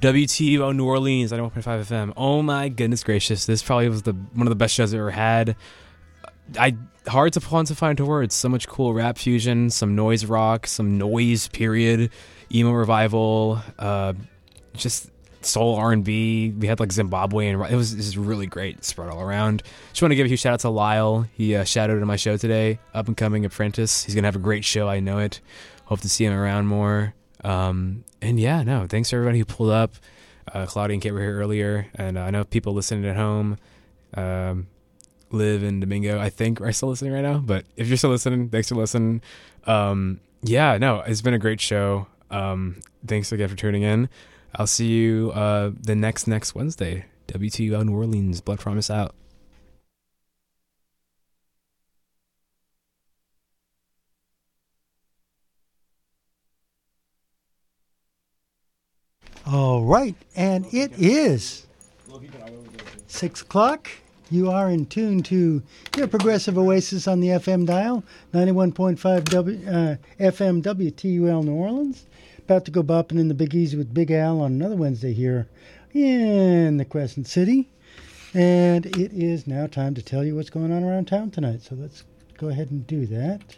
WTO New Orleans, 91.5 FM. Oh my goodness gracious. This probably was one of the best shows I've ever had. Hard to quantify into words. So much cool rap fusion, some noise rock, some noise period, emo revival, just soul R&B. We had like Zimbabwe, and it was just really great spread all around. Just want to give a huge shout out to Lyle. He shadowed in my show today, up and coming apprentice. He's gonna have a great show, I know it. Hope to see him around more. And yeah, no, thanks to everybody who pulled up. Claudia and Kate were here earlier, and I know people listening at home. Liv and Domingo, I think, are still listening right now, but if you're still listening, thanks for listening. Yeah, no, it's been a great show. Thanks again for tuning in. I'll see you the next Wednesday. WTO New Orleans, Blood Promise out. All right, and it is 6 o'clock. You are in tune to your progressive oasis on the FM dial, 91.5 FM WTUL New Orleans. About to go bopping in the Big Easy with Big Al on another Wednesday here in the Crescent City. And it is now time to tell you what's going on around town tonight. So let's go ahead and do that.